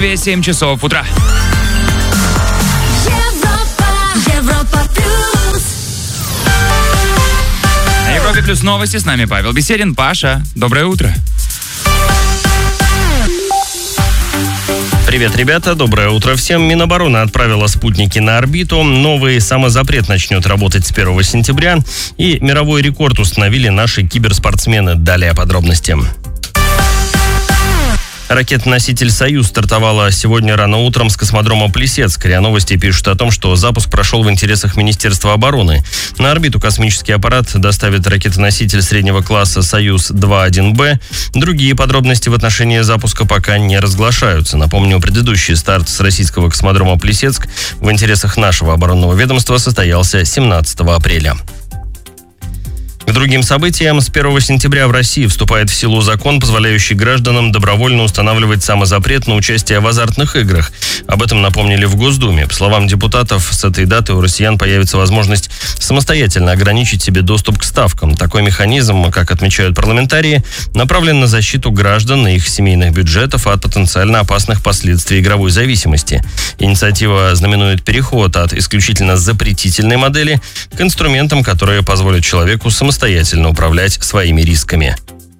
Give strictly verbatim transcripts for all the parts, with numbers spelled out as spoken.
семь часов утра. Европа, Европа плюс. На Европе плюс новости. С нами Павел Беседин. Паша, доброе утро. Привет, ребята, доброе утро всем. Минобороны отправила спутники на орбиту. Новый самозапрет начнет работать с первого сентября. И мировой рекорд установили наши киберспортсмены. Далее подробности. Ракета-носитель «Союз» стартовала сегодня рано утром с космодрома Плесецк. РИА Новости пишут о том, что запуск прошел в интересах Министерства обороны. На орбиту космический аппарат доставит ракета-носитель среднего класса «Союз-два один Б». Другие подробности в отношении запуска пока не разглашаются. Напомню, предыдущий старт с российского космодрома Плесецк в интересах нашего оборонного ведомства состоялся семнадцатого апреля. К другим событиям. С первого сентября в России вступает в силу закон, позволяющий гражданам добровольно устанавливать самозапрет на участие в азартных играх. Об этом напомнили в Госдуме. По словам депутатов, с этой даты у россиян появится возможность самостоятельно ограничить себе доступ к ставкам. Такой механизм, как отмечают парламентарии, направлен на защиту граждан и их семейных бюджетов от потенциально опасных последствий игровой зависимости. Инициатива знаменует переход от исключительно запретительной модели к инструментам, которые позволят человеку самостоятельно самостоятельно управлять своими рисками.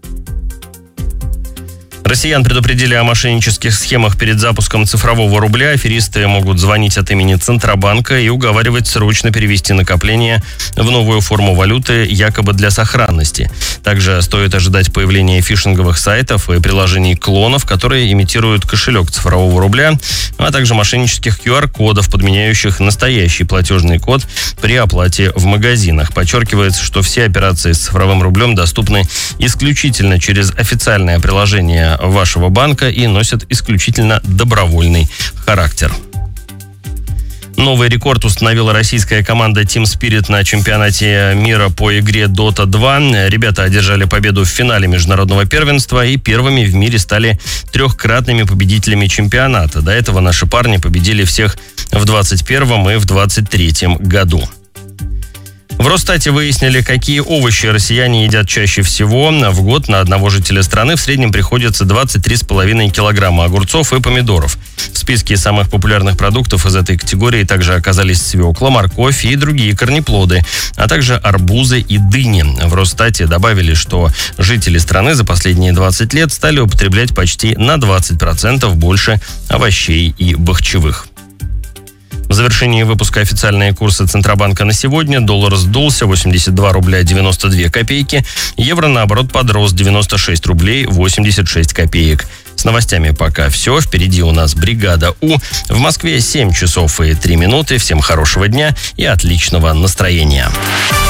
Россиян предупредили о мошеннических схемах перед запуском цифрового рубля. Аферисты могут звонить от имени Центробанка и уговаривать срочно перевести накопления в новую форму валюты, якобы для сохранности. Также стоит ожидать появления фишинговых сайтов и приложений клонов, которые имитируют кошелек цифрового рубля, а также мошеннических ку ар кодов, подменяющих настоящий платежный код при оплате в магазинах. Подчеркивается, что все операции с цифровым рублем доступны исключительно через официальное приложение вашего банка и носят исключительно добровольный характер. Новый рекорд установила российская команда Team Spirit на чемпионате мира по игре Дота два. Ребята одержали победу в финале международного первенства и первыми в мире стали трехкратными победителями чемпионата. До этого наши парни победили всех в двадцать первом и в двадцать третьем году. В Росстате выяснили, какие овощи россияне едят чаще всего. В год на одного жителя страны в среднем приходится двадцать три с половиной килограмма огурцов и помидоров. В списке самых популярных продуктов из этой категории также оказались свекла, морковь и другие корнеплоды, а также арбузы и дыни. В Росстате добавили, что жители страны за последние двадцать лет стали употреблять почти на двадцать процентов больше овощей и бахчевых. В завершении выпуска официальные курсы Центробанка на сегодня. Доллар сдулся восемьдесят два рубля девяносто две копейки. Евро, наоборот, подрос девяносто шесть рублей восемьдесят шесть копеек. С новостями пока все. Впереди у нас бригада У. В Москве семь часов и три минуты. Всем хорошего дня и отличного настроения.